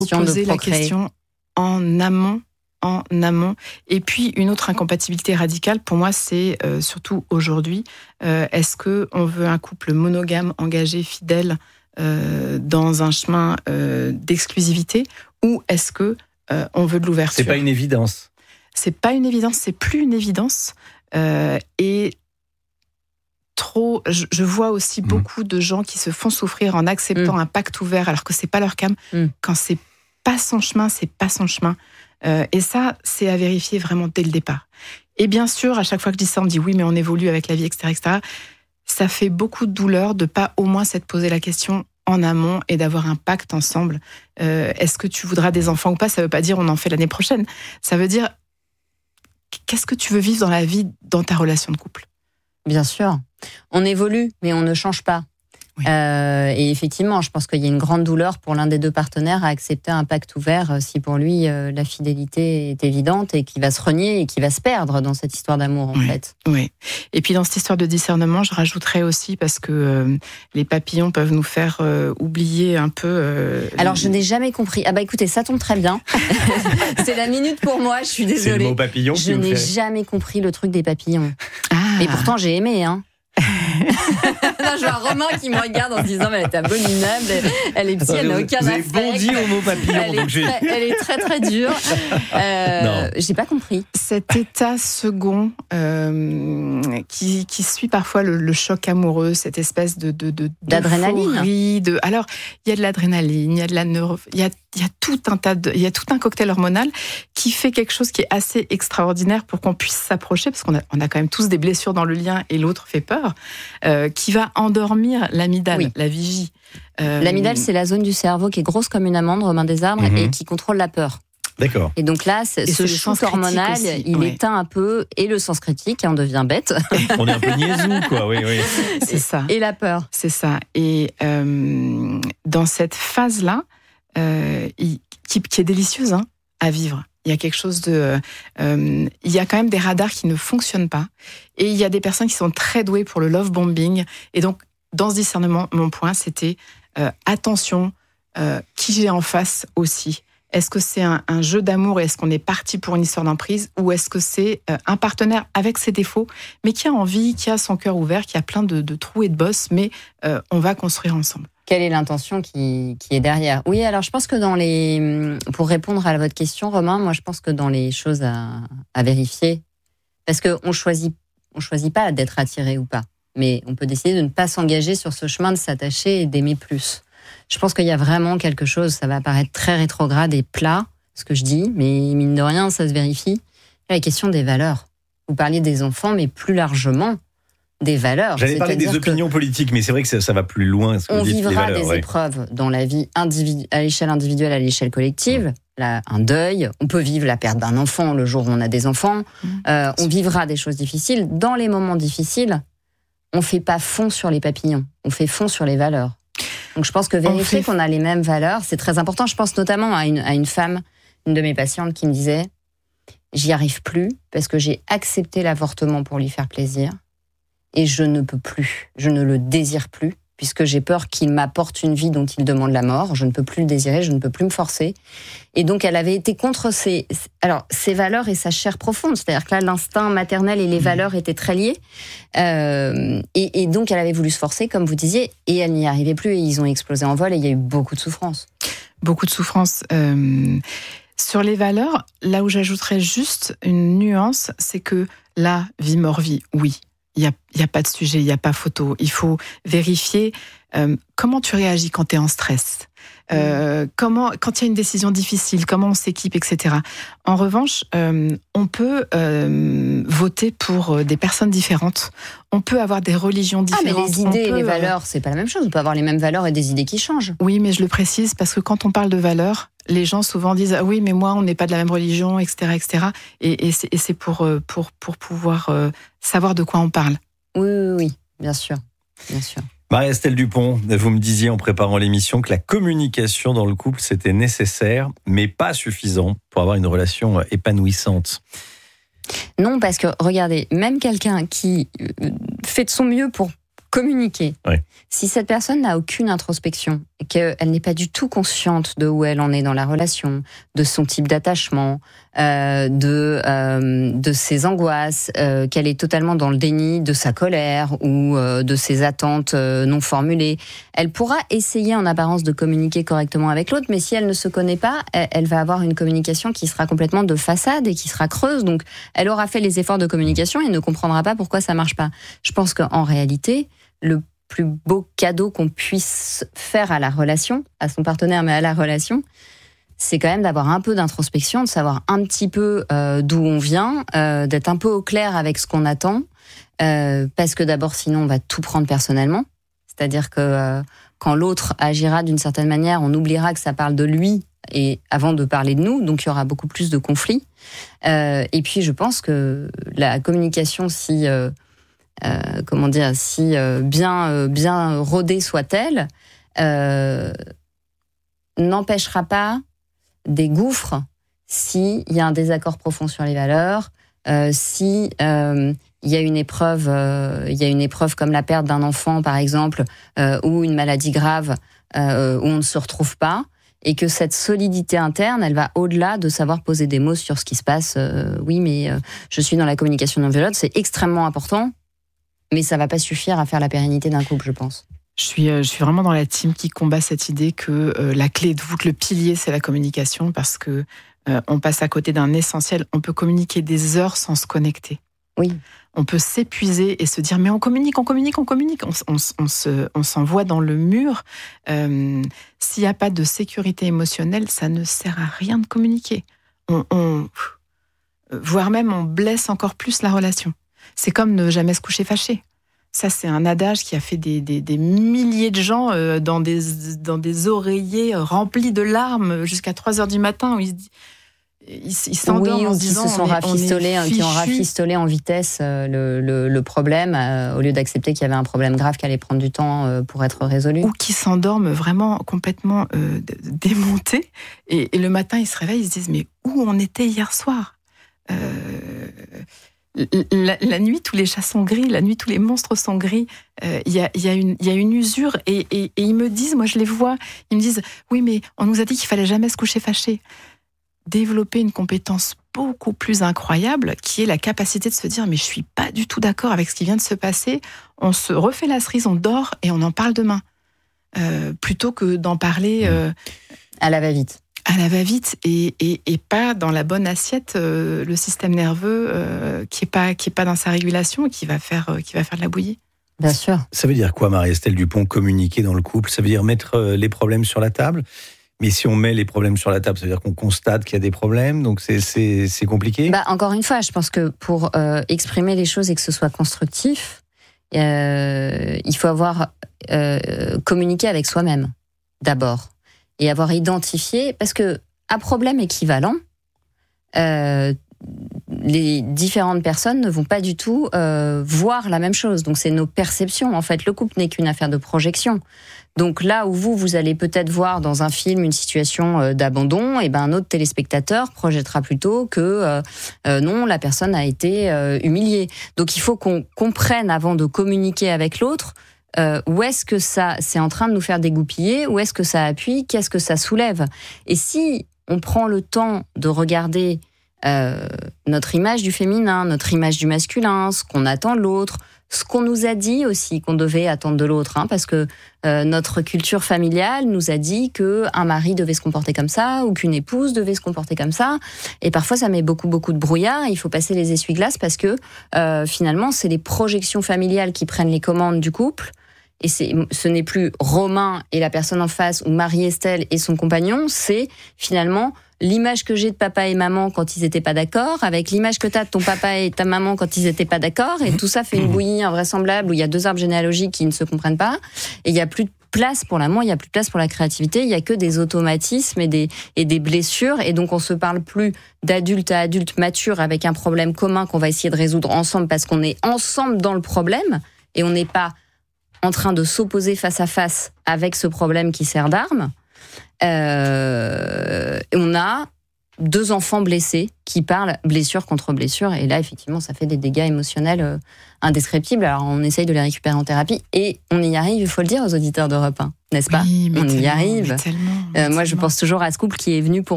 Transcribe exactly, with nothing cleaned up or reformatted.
Poser la question en amont, en amont. Et puis une autre incompatibilité radicale pour moi, c'est euh, surtout aujourd'hui, euh, est-ce que on veut un couple monogame, engagé, fidèle euh, dans un chemin euh, d'exclusivité, ou est-ce que euh, on veut de l'ouverture ? C'est pas une évidence. C'est pas une évidence, c'est plus une évidence. Euh, et trop, je, je vois aussi mmh. beaucoup de gens qui se font souffrir en acceptant mmh. un pacte ouvert alors que c'est pas leur cam. Mmh. Quand c'est pas son chemin, c'est pas son chemin. Euh, et ça, c'est à vérifier vraiment dès le départ. Et bien sûr, à chaque fois que je dis ça, on me dit oui, mais on évolue avec la vie, et cetera, et cetera. Ça fait beaucoup de douleur de pas au moins s'être posé la question en amont et d'avoir un pacte ensemble. Euh, est-ce que tu voudras des enfants ou pas ? Ça veut pas dire on en fait l'année prochaine. Ça veut dire qu'est-ce que tu veux vivre dans la vie, dans ta relation de couple ? Bien sûr. On évolue, mais on ne change pas. Oui. Euh, et effectivement, je pense qu'il y a une grande douleur pour l'un des deux partenaires à accepter un pacte ouvert si pour lui euh, la fidélité est évidente et qu'il va se renier et qu'il va se perdre dans cette histoire d'amour en oui. fait. Oui. Et puis dans cette histoire de discernement, je rajouterais aussi parce que euh, les papillons peuvent nous faire euh, oublier un peu. Euh, Alors je n'ai jamais compris. Ah bah écoutez, ça tombe très bien. C'est la minute pour moi. Je suis désolée. C'est le mot papillon. Je n'ai fait... jamais compris le truc des papillons. Ah. Et pourtant j'ai aimé hein. Non, je vois Romain qui me regarde en se disant mais elle est abominable, elle, elle est petite, elle n'a aucun affect. Vous avez bondi au mot papillon. Elle, donc est, très, elle est très très dure. Euh, j'ai pas compris. Cet état second euh, qui, qui suit parfois le, le choc amoureux, cette espèce de, de, de d'adrénaline. De, alors il y a de l'adrénaline, il y a de la neuro, il y a il y a tout un tas de, il y a tout un cocktail hormonal qui fait quelque chose qui est assez extraordinaire pour qu'on puisse s'approcher, parce qu'on a, on a quand même tous des blessures dans le lien et l'autre fait peur, euh, qui va endormir l'amygdale, oui. la vigie. Euh, l'amygdale, c'est la zone du cerveau qui est grosse comme une amande, Romain Desarbres, mm-hmm. et qui contrôle la peur. D'accord. Et donc là, ce, ce shoot hormonal, il ouais. éteint un peu, et le sens critique, et on devient bête. On est un peu niaisou, quoi, oui, oui. C'est ça. Et la peur. C'est ça. Et euh, dans cette phase-là, Euh, qui, qui est délicieuse hein, à vivre. Il y a quelque chose de... Euh, il y a quand même des radars qui ne fonctionnent pas. Et il y a des personnes qui sont très douées pour le love bombing. Et donc, dans ce discernement, mon point, c'était euh, attention, euh, qui j'ai en face aussi. Est-ce que c'est un, un jeu d'amour et est-ce qu'on est parti pour une histoire d'emprise, ou est-ce que c'est euh, un partenaire avec ses défauts, mais qui a envie, qui a son cœur ouvert, qui a plein de, de trous et de bosses, mais euh, on va construire ensemble. Quelle est l'intention qui, qui est derrière ? Oui, alors je pense que dans les... Pour répondre à votre question, Romain, moi je pense que dans les choses à, à vérifier, parce qu'on choisit, on choisit pas d'être attiré ou pas, mais on peut décider de ne pas s'engager sur ce chemin, de s'attacher et d'aimer plus. Je pense qu'il y a vraiment quelque chose, ça va paraître très rétrograde et plat, ce que je dis, mais mine de rien, ça se vérifie. La question des valeurs. Vous parliez des enfants, mais plus largement, des valeurs. J'allais parler des opinions politiques, mais c'est vrai que ça, ça va plus loin. Ce que on vous dites, vivra les valeurs, des ouais. épreuves dans la vie individu- à l'échelle individuelle, à l'échelle collective. Mmh. Là, un deuil, on peut vivre la perte d'un enfant le jour où on a des enfants. Mmh. Euh, on vivra des choses difficiles. Dans les moments difficiles, on fait pas fond sur les papillons, on fait fond sur les valeurs. Donc je pense que vérifier fait... qu'on a les mêmes valeurs, c'est très important. Je pense notamment à une, à une femme, une de mes patientes, qui me disait « J'y arrive plus parce que j'ai accepté l'avortement pour lui faire plaisir. Et je ne peux plus, je ne le désire plus, puisque j'ai peur qu'il m'apporte une vie dont il demande la mort. Je ne peux plus le désirer, je ne peux plus me forcer. » Et donc, elle avait été contre ses, alors, ses valeurs et sa chair profonde. C'est-à-dire que là, l'instinct maternel et les valeurs étaient très liés. Euh, et, et donc, elle avait voulu se forcer, comme vous disiez, et elle n'y arrivait plus. Et ils ont explosé en vol et il y a eu beaucoup de souffrance. Beaucoup de souffrance. Euh, sur les valeurs, là où j'ajouterais juste une nuance, c'est que là, vie, mort, vie, oui. Il n'y a, y a pas de sujet, il n'y a pas photo. Il faut vérifier euh, comment tu réagis quand tu es en stress. Euh, comment, quand il y a une décision difficile, comment on s'équipe, et cetera. En revanche, euh, on peut euh, voter pour des personnes différentes. On peut avoir des religions différentes. Ah, mais les idées peut, et les valeurs, c'est pas la même chose. On peut avoir les mêmes valeurs et des idées qui changent. Oui, mais je le précise parce que quand on parle de valeurs, les gens souvent disent ah oui, mais moi, on n'est pas de la même religion, et cetera, et cetera. Et, et, c'est, et c'est pour pour pour pouvoir euh, savoir de quoi on parle. Oui, oui, oui, bien sûr, bien sûr. Marie-Estelle Dupont, vous me disiez en préparant l'émission que la communication dans le couple, c'était nécessaire, mais pas suffisant pour avoir une relation épanouissante. Non, parce que, regardez, même quelqu'un qui fait de son mieux pour communiquer, oui. si cette personne n'a aucune introspection qu'elle n'est pas du tout consciente de où elle en est dans la relation, de son type d'attachement, euh, de euh, de ses angoisses, euh, qu'elle est totalement dans le déni de sa colère ou euh, de ses attentes euh, non formulées. Elle pourra essayer en apparence de communiquer correctement avec l'autre, mais si elle ne se connaît pas, elle, elle va avoir une communication qui sera complètement de façade et qui sera creuse. Donc, elle aura fait les efforts de communication et ne comprendra pas pourquoi ça marche pas. Je pense qu'en réalité, le plus beau cadeau qu'on puisse faire à la relation, à son partenaire, mais à la relation, c'est quand même d'avoir un peu d'introspection, de savoir un petit peu euh, d'où on vient, euh, d'être un peu au clair avec ce qu'on attend, euh, parce que d'abord, sinon, on va tout prendre personnellement. C'est-à-dire que euh, quand l'autre agira d'une certaine manière, on oubliera que ça parle de lui et avant de parler de nous, donc il y aura beaucoup plus de conflits. Euh, et puis, je pense que la communication, si... Euh, Euh, comment dire, si euh, bien, euh, bien rodée soit-elle, euh, n'empêchera pas des gouffres s'il y a un désaccord profond sur les valeurs, euh, si euh, il y a une épreuve, euh, il y a une épreuve comme la perte d'un enfant, par exemple, euh, ou une maladie grave euh, où on ne se retrouve pas, et que cette solidité interne, elle va au-delà de savoir poser des mots sur ce qui se passe. Euh, oui, mais euh, je suis dans la communication non violente, c'est extrêmement important. Mais ça ne va pas suffire à faire la pérennité d'un couple, je pense. Je suis, je suis vraiment dans la team qui combat cette idée que euh, la clé de voûte, le pilier, c'est la communication, parce que euh, on passe à côté d'un essentiel. On peut communiquer des heures sans se connecter. Oui. On peut s'épuiser et se dire, mais on communique, on communique, on communique. On, on, on, se, on s'envoie dans le mur. Euh, s'il n'y a pas de sécurité émotionnelle, ça ne sert à rien de communiquer. On, on, voire même, on blesse encore plus la relation. C'est comme ne jamais se coucher fâché. Ça, c'est un adage qui a fait des, des, des milliers de gens euh, dans, des, dans des oreillers remplis de larmes jusqu'à trois heures du matin où ils, ils, ils s'endorment oui, en ou se disant... Qui se sont rafistolés, qui ont rafistolé en vitesse euh, le, le, le problème euh, au lieu d'accepter qu'il y avait un problème grave qui allait prendre du temps euh, pour être résolu. Ou qui s'endorment vraiment complètement euh, démontés. Et, et le matin, ils se réveillent, ils se disent, mais où on était hier soir euh, La, la nuit, tous les chats sont gris, la nuit, tous les monstres sont gris. Il euh, y, a, y, a y a une usure et, et, et ils me disent, moi je les vois, ils me disent, oui, mais on nous a dit qu'il fallait jamais se coucher fâché. Développer une compétence beaucoup plus incroyable qui est la capacité de se dire, mais je suis pas du tout d'accord avec ce qui vient de se passer. On se refait la cerise, on dort et on en parle demain. Euh, plutôt que d'en parler... Euh, à la va-vite. À la va-vite et, et, et pas dans la bonne assiette, euh, le système nerveux euh, qui n'est pas, qui est pas dans sa régulation et qui va faire, euh, qui va faire de la bouillie. Bien sûr. Ça veut dire quoi, Marie-Estelle Dupont, communiquer dans le couple? Ça veut dire mettre les problèmes sur la table? Mais si on met les problèmes sur la table, ça veut dire qu'on constate qu'il y a des problèmes, donc c'est, c'est, c'est compliqué? Bah, encore une fois, je pense que pour euh, exprimer les choses et que ce soit constructif, euh, il faut avoir euh, communiqué avec soi-même, d'abord. Et avoir identifié, parce que à problème équivalent, euh, les différentes personnes ne vont pas du tout euh, voir la même chose. Donc c'est nos perceptions. En fait, le couple n'est qu'une affaire de projection. Donc là où vous, vous allez peut-être voir dans un film une situation d'abandon, et ben un autre téléspectateur projettera plutôt que euh, euh, non, la personne a été euh, humiliée. Donc il faut qu'on comprenne avant de communiquer avec l'autre. Euh, où est-ce que ça c'est en train de nous faire dégoupiller, où est-ce que ça appuie, qu'est-ce que ça soulève. Et si on prend le temps de regarder euh, notre image du féminin, notre image du masculin, ce qu'on attend de l'autre, ce qu'on nous a dit aussi qu'on devait attendre de l'autre, hein, parce que euh, notre culture familiale nous a dit qu'un mari devait se comporter comme ça, ou qu'une épouse devait se comporter comme ça, et parfois ça met beaucoup beaucoup de brouillard, il faut passer les essuie-glaces, parce que euh, finalement c'est les projections familiales qui prennent les commandes du couple, et c'est, ce n'est plus Romain et la personne en face, ou Marie-Estelle et son compagnon, c'est finalement l'image que j'ai de papa et maman quand ils n'étaient pas d'accord, avec l'image que tu as de ton papa et ta maman quand ils n'étaient pas d'accord, et tout ça fait une bouillie invraisemblable où il y a deux arbres généalogiques qui ne se comprennent pas, et il n'y a plus de place pour l'amour, il n'y a plus de place pour la créativité, il n'y a que des automatismes et des, et des blessures, et donc on ne se parle plus d'adulte à adulte mature avec un problème commun qu'on va essayer de résoudre ensemble parce qu'on est ensemble dans le problème, et on n'est pas en train de s'opposer face à face avec ce problème qui sert d'arme. Euh, on a deux enfants blessés qui parlent blessure contre blessure. Et là, effectivement, ça fait des dégâts émotionnels euh, indescriptibles. Alors, on essaye de les récupérer en thérapie et on y arrive, il faut le dire aux auditeurs d'Europe un, n'est-ce pas? Oui, mais on tellement, y arrive. Mais tellement, mais euh, moi, je tellement. pense toujours à ce couple qui est venu pour